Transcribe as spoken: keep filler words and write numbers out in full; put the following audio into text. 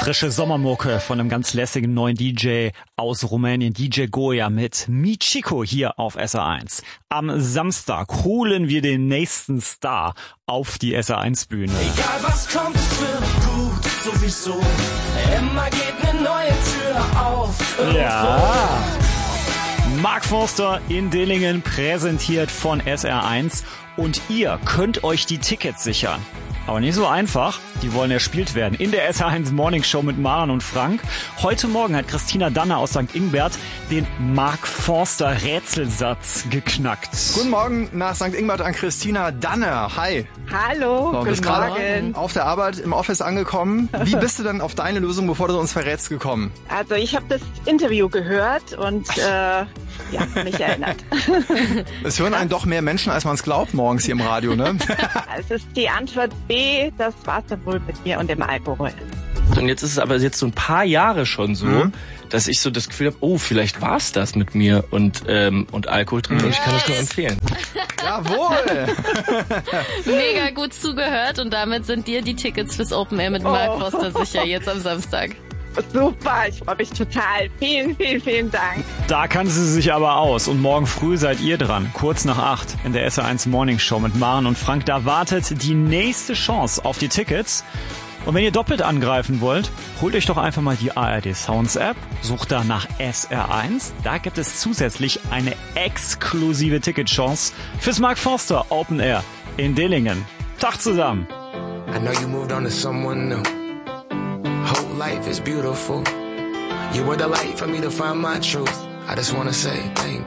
Frische Sommermucke von einem ganz lässigen neuen D J aus Rumänien, D J Goya mit Michiko hier auf S R eins. Am Samstag holen wir den nächsten Star auf die S R eins Bühne. Egal was kommt, es wird gut, sowieso. Immer geht eine neue Tür auf. Irgendwo. Ja. Mark Forster in Dillingen präsentiert von S R eins und ihr könnt euch die Tickets sichern. Aber nicht so einfach, die wollen erspielt werden. In der S R eins Morning Show mit Maren und Frank. Heute Morgen hat Christina Danner aus Sankt Ingbert den Mark Forster Rätselsatz geknackt. Guten Morgen nach Sankt Ingbert an Christina Danner. Hi. Hallo, So, guten bist Morgen. Auf der Arbeit im Office angekommen. Wie bist du denn auf deine Lösung, bevor du uns verrätst, gekommen? Also ich habe das Interview gehört und äh, ja, mich erinnert. Es hören einen doch mehr Menschen, als man es glaubt, morgens hier im Radio, ne? Es ist die Antwort B, das war's dann wohl mit mir und dem Alkohol. Und jetzt ist es aber jetzt so ein paar Jahre schon so, mhm. dass ich so das Gefühl habe, oh, vielleicht war's das mit mir und ähm, und Alkohol trinken. Und ich kann das nur empfehlen. Jawohl! Mega gut zugehört und damit sind dir die Tickets fürs Open Air mit Mark Oh. Forster sicher jetzt am Samstag. Super, ich freue mich total. Vielen, vielen, vielen Dank. Da kann sie sich aber aus. Und morgen früh seid ihr dran, kurz nach acht, in der S R eins Morning Show mit Maren und Frank. Da wartet die nächste Chance auf die Tickets. Und wenn ihr doppelt angreifen wollt, holt euch doch einfach mal die A R D Sounds App, sucht da nach S R eins. Da gibt es zusätzlich eine exklusive Ticketchance fürs Mark Forster Open Air in Dillingen. Tag zusammen. I know you moved on to someone new. Whole life is beautiful. You were the light for me to find my truth. I just wanna say thank you.